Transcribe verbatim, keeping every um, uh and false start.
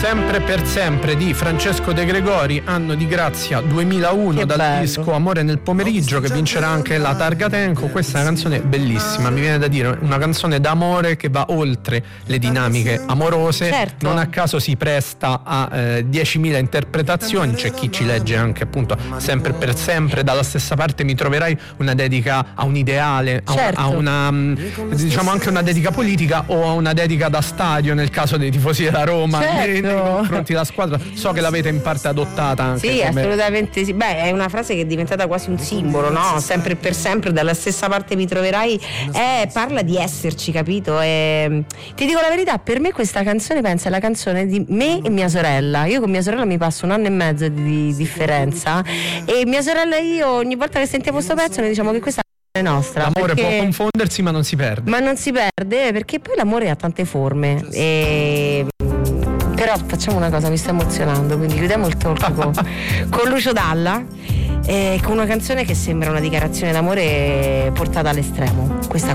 Sempre per sempre di Francesco De Gregori, anno di grazia duemilauno, che dal bello. disco Amore nel pomeriggio, che vincerà anche la Targa Tenco. Questa è una canzone bellissima, mi viene da dire, una canzone d'amore che va oltre le dinamiche amorose. Certo. Non a caso si presta a eh, diecimila interpretazioni. C'è chi ci legge anche appunto Sempre per sempre, dalla stessa parte mi troverai, una dedica a un ideale, a, Certo. a una diciamo anche una dedica politica, o a una dedica da stadio nel caso dei tifosi della Roma, Certo. nei, nei confronti della squadra. So che l'avete in parte adottata anche. Sì, come... assolutamente sì. Beh, è una frase che è diventata quasi un simbolo, no? Sempre per sempre, dalla stessa parte mi troverai. Eh, parla di esserci, capito? E, ti dico la verità, per me questa canzone, pensa, è la canzone di me e mia sorella. Io con mia sorella mi passo un anno e mezzo di differenza, e mia sorella e io ogni volta che sentiamo questo pezzo noi diciamo che questa è nostra. L'amore perché... può confondersi ma non si perde. Ma non si perde, perché poi l'amore ha tante forme. E... però facciamo una cosa, mi sto emozionando, quindi chiudiamo il talk con, con Lucio Dalla, eh, con una canzone che sembra una dichiarazione d'amore portata all'estremo. Questa